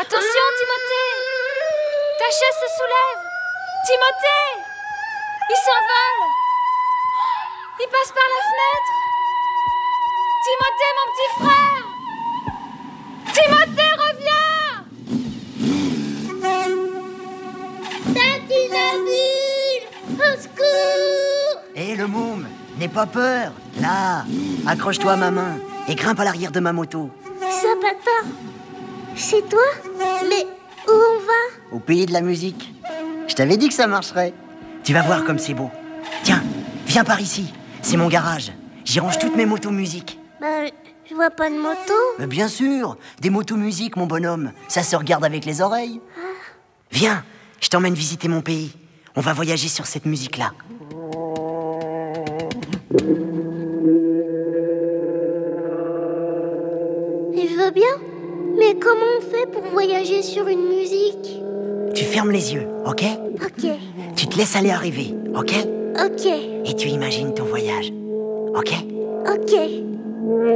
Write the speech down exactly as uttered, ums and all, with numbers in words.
Attention, Timothée! Ta chaise se soulève! Timothée! Il s'envole! Il passe par la fenêtre! Timothée, mon petit frère! Timothée, reviens! Tintinabule! Au secours! Hé, le môme, n'aie pas peur. Là, accroche-toi à ma main et grimpe à l'arrière de ma moto. Zapata, c'est toi? Mais où on va? Au pays de la musique. Je t'avais dit que ça marcherait. Tu vas voir comme c'est beau. Tiens, viens par ici. C'est mon garage. J'y range toutes mes motos musique. Bah, je vois pas de moto. Mais bien sûr, des motos musique, mon bonhomme. Ça se regarde avec les oreilles. Viens, je t'emmène visiter mon pays. On va voyager sur cette musique-là. Je veux bien. Mais comment on fait pour voyager sur une musique? Tu fermes les yeux, ok? Ok, Tu te laisses aller à rêver, ok? ok, Et tu imagines ton voyage, ok? ok.